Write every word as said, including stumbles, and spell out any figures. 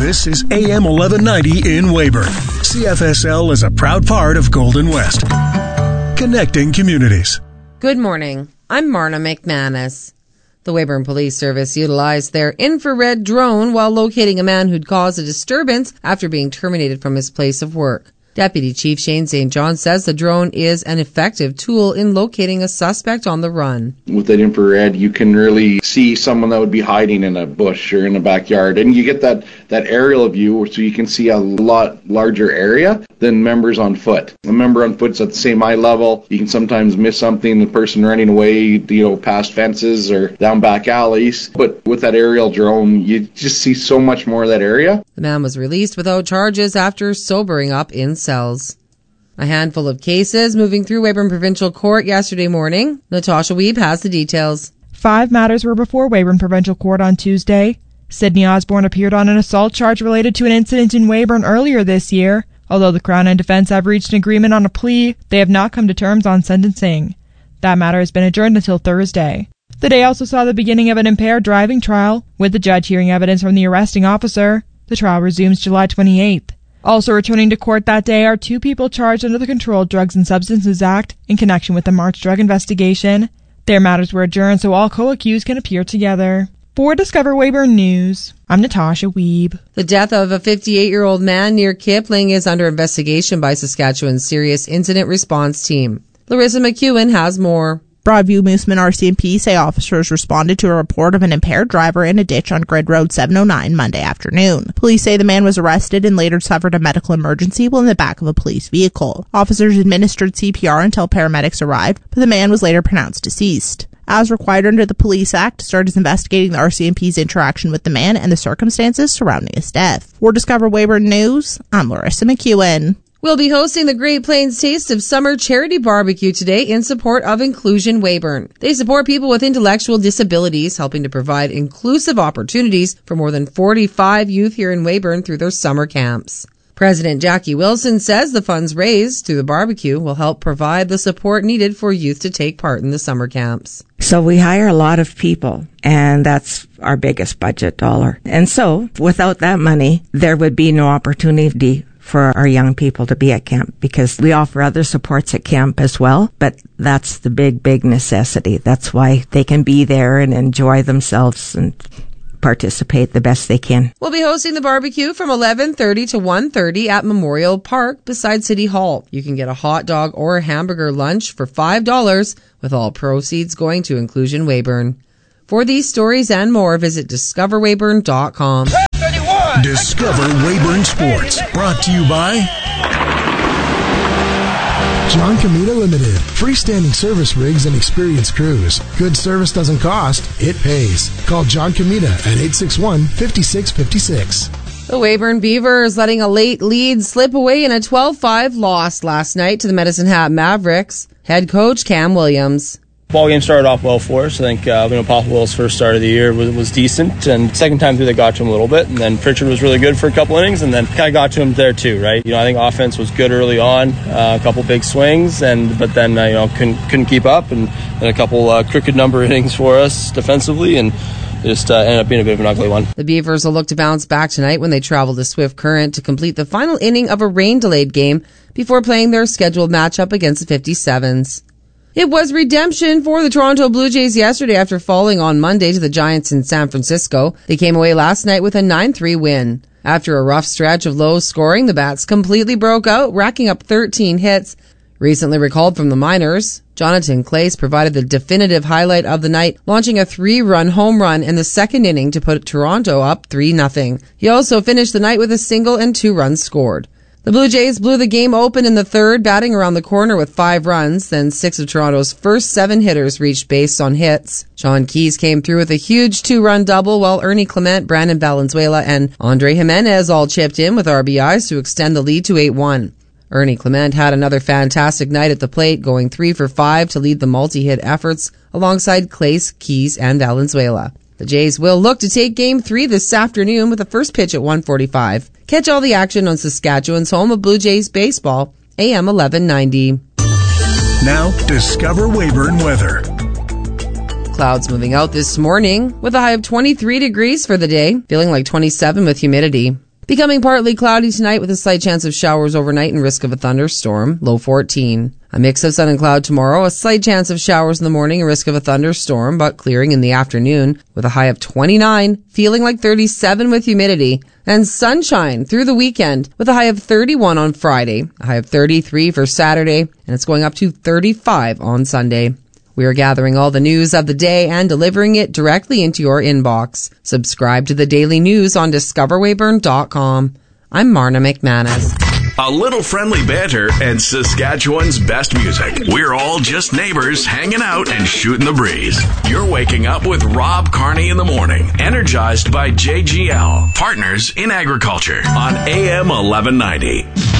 This is A M eleven ninety in Weyburn. C F S L is a proud part of Golden West. Connecting communities. Good morning. I'm Marna McManus. The Weyburn Police Service utilized their infrared drone while locating a man who'd caused a disturbance after being terminated from his place of work. Deputy Chief Shane Saint John says the drone is an effective tool in locating a suspect on the run. With that infrared, you can really see someone that would be hiding in a bush or in a backyard, and you get that, that aerial view so you can see a lot larger area than members on foot. A member on foot's at the same eye level. You can sometimes miss something, the person running away, you know, past fences or down back alleys. But with that aerial drone, you just see so much more of that area. The man was released without charges after sobering up in cells. A handful of cases moving through Weyburn Provincial Court yesterday morning. Natasha Weeb has the details. Five matters were before Weyburn Provincial Court on Tuesday. Sydney Osborne appeared on an assault charge related to an incident in Weyburn earlier this year. Although the Crown and defense have reached an agreement on a plea, they have not come to terms on sentencing. That matter has been adjourned until Thursday. The day also saw the beginning of an impaired driving trial, with the judge hearing evidence from the arresting officer. The trial resumes July twenty-eighth. Also returning to court that day are two people charged under the Controlled Drugs and Substances Act in connection with the March drug investigation. Their matters were adjourned so all co-accused can appear together. For Discover Weyburn News, I'm Natasha Weeb. The death of a fifty-eight-year-old man near Kipling is under investigation by Saskatchewan's Serious Incident Response Team. Larissa McEwen has more. Broadview Mooseman R C M P say officers responded to a report of an impaired driver in a ditch on Grid Road seven oh nine Monday afternoon. Police say the man was arrested and later suffered a medical emergency while in the back of a police vehicle. Officers administered C P R until paramedics arrived, but the man was later pronounced deceased. As required under the Police Act, START is investigating the R C M P's interaction with the man and the circumstances surrounding his death. For Discover Weyburn News, I'm Larissa McEwen. We'll be hosting the Great Plains Taste of Summer Charity Barbecue today in support of Inclusion Weyburn. They support people with intellectual disabilities, helping to provide inclusive opportunities for more than forty-five youth here in Weyburn through their summer camps. President Jackie Wilson says the funds raised through the barbecue will help provide the support needed for youth to take part in the summer camps. So we hire a lot of people, and that's our biggest budget dollar. And so without that money, there would be no opportunity for our young people to be at camp, because we offer other supports at camp as well, but that's the big, big necessity. That's why they can be there and enjoy themselves and participate the best they can. We'll be hosting the barbecue from eleven thirty to one thirty at Memorial Park beside City Hall. You can get a hot dog or a hamburger lunch for five dollars, with all proceeds going to Inclusion Weyburn. For these stories and more, visit discover weyburn dot com. Discover Weyburn Sports, brought to you by John Comita Limited. Freestanding service rigs and experienced crews. Good service doesn't cost, it pays. Call John Comita at eight six one, five six five six. The Weyburn Beavers letting a late lead slip away in a twelve five loss last night to the Medicine Hat Mavericks. Head coach Cam Williams. Ball game started off well for us. I think uh, you know, Papa Will's first start of the year was, was decent, and second time through they got to him a little bit, and then Pritchard was really good for a couple innings, and then kind of got to him there too, right? You know, I think offense was good early on, uh, a couple big swings, and but then uh, you know couldn't couldn't keep up, and then a couple uh, crooked number innings for us defensively, and it just uh, ended up being a bit of an ugly one. The Beavers will look to bounce back tonight when they travel to Swift Current to complete the final inning of a rain-delayed game before playing their scheduled matchup against the fifty-sevens. It was redemption for the Toronto Blue Jays yesterday after falling on Monday to the Giants in San Francisco. They came away last night with a nine three win. After a rough stretch of low scoring, the Bats completely broke out, racking up thirteen hits. Recently recalled from the minors, Jonathan Clace provided the definitive highlight of the night, launching a three-run home run in the second inning to put Toronto up three nothing. He also finished the night with a single and two runs scored. The Blue Jays blew the game open in the third, batting around the corner with five runs. Then six of Toronto's first seven hitters reached base on hits. Sean Keys came through with a huge two-run double, while Ernie Clement, Brandon Valenzuela, and Andre Jimenez all chipped in with R B Is to extend the lead to eight one. Ernie Clement had another fantastic night at the plate, going three for five to lead the multi-hit efforts alongside Clace, Keys, and Valenzuela. The Jays will look to take Game three this afternoon with the first pitch at one forty-five. Catch all the action on Saskatchewan's home of Blue Jays baseball, A M eleven ninety. Now, Discover Weyburn weather. Clouds moving out this morning with a high of twenty-three degrees for the day, feeling like twenty-seven with humidity. Becoming partly cloudy tonight with a slight chance of showers overnight and risk of a thunderstorm, low fourteen. A mix of sun and cloud tomorrow, a slight chance of showers in the morning and risk of a thunderstorm, but clearing in the afternoon with a high of twenty-nine, feeling like thirty-seven with humidity. And sunshine through the weekend with a high of thirty-one on Friday, a high of thirty-three for Saturday, and it's going up to thirty-five on Sunday. We are gathering all the news of the day and delivering it directly into your inbox. Subscribe to the daily news on discover weyburn dot com. I'm Marna McManus. A little friendly banter and Saskatchewan's best music. We're all just neighbors hanging out and shooting the breeze. You're waking up with Rob Carney in the morning, energized by J G L, Partners in Agriculture on A M eleven ninety.